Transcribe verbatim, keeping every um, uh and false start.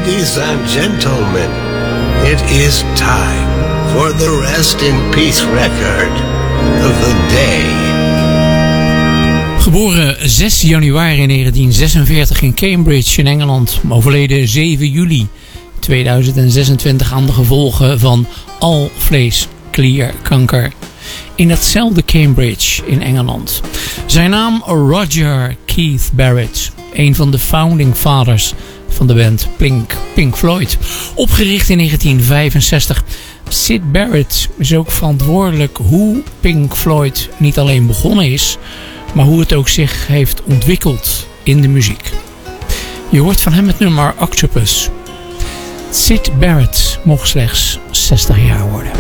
Ladies and gentlemen, it is time for the Rest in Peace record of the day. Geboren zes januari negentien zesenveertig in Cambridge in Engeland. Overleden zeven juli tweeduizend zesentwintig aan de gevolgen van alvleesklierkanker. In datzelfde Cambridge in Engeland. Zijn naam Roger Keith Barrett. Een van de founding fathers van de band Pink, Pink Floyd. Opgericht in negentien vijfenzestig. Syd Barrett is ook verantwoordelijk hoe Pink Floyd niet alleen begonnen is, maar hoe het ook zich heeft ontwikkeld in de muziek. Je hoort van hem het nummer Octopus. Syd Barrett mocht slechts zestig jaar worden.